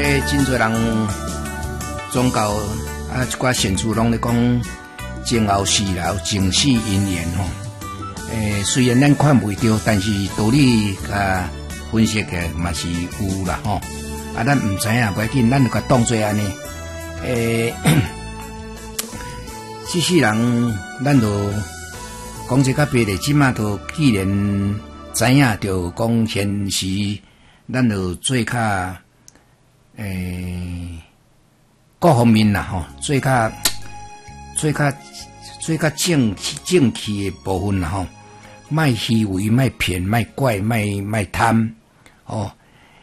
真侪人宗教啊，一寡神父拢咧讲前后世啦，前世因缘吼。虽然咱看袂到，但是道理啊分析起来嘛是有啦吼。啊，咱唔知影，袂要紧，咱就甲当做安尼。这世人咱就讲这个别的，即马都既然知影，就讲现时咱就做较各方面啦吼，做较正气的部分啦吼，卖虚伪，卖骗，卖怪，卖贪，哦，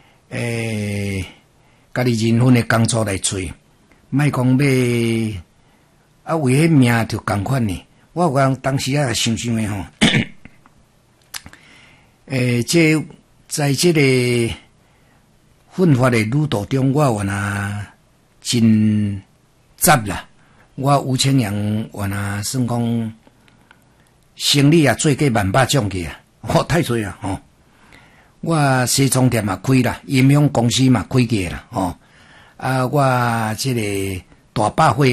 家己人分的工作来做，卖讲要啊为迄命就共款呢。我讲当时啊想的吼，这在这个奋发的路途中，我原来真杂啦。我吴清阳原来算讲生意啊做过10000种去啊，太多啊吼！我西装店嘛开啦，音响公司嘛开过啦吼。啊，我这个大百货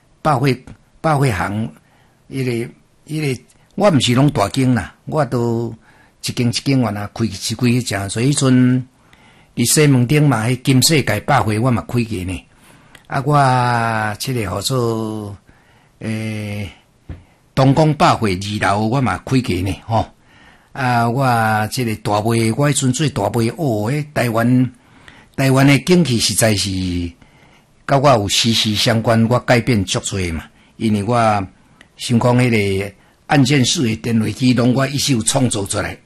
行，迄个，我毋是拢大间啦，我都一间原来开迄只，所以迄阵伫西门町嘛，迄金世界百货我嘛开过呢。啊，我这个号做东光百货2楼我嘛开过呢吼。啊，我这个大卖，我迄阵做大卖台湾的景气实在是甲我有息息相关，我改变足多嘛。因为我想讲迄个按键式的电话机，拢我一手创造出来。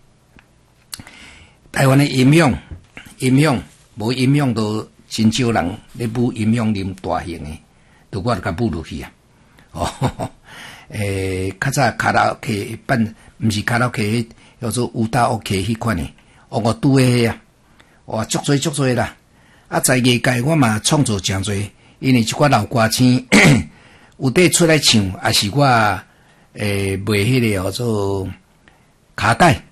台湾的音响，无音响都真少人咧舞音响啉大型的，都我就甲舞落去啊。哦，较早卡拉 OK 办，毋是卡拉 OK， 叫做舞蹈 OK 迄款的，我拄诶啊，哇，足多啦。啊，在业界我嘛创作诚多，因为一寡老歌星有得出来唱，也是我卖迄个叫做卡带，